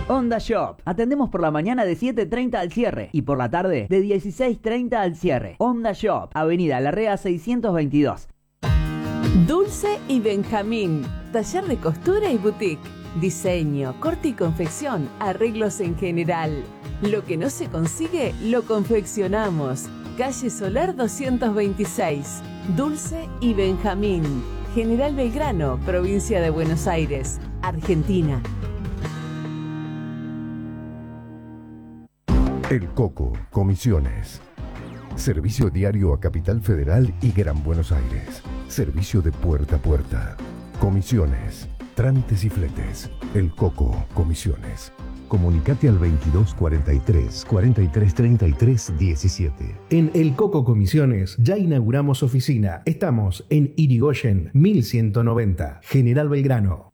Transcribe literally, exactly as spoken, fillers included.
Honda Shop. Atendemos por la mañana de siete treinta al cierre y por la tarde de dieciséis treinta al cierre. Honda Shop, Avenida Larrea seiscientos veintidós. Dulce y Benjamín, taller de costura y boutique. Diseño, corte y confección, arreglos en general. Lo que no se consigue, lo confeccionamos. Calle Solar doscientos veintiséis. Dulce y Benjamín. General Belgrano, provincia de Buenos Aires, Argentina. El Coco, comisiones. Servicio diario a Capital Federal y Gran Buenos Aires. Servicio de puerta a puerta. Comisiones, trámites y fletes. El Coco, comisiones. Comunicate al veintidós cuarenta y tres, cuarenta y tres treinta y tres diecisiete. En El Coco Comisiones ya inauguramos oficina. Estamos en Irigoyen mil ciento noventa, General Belgrano.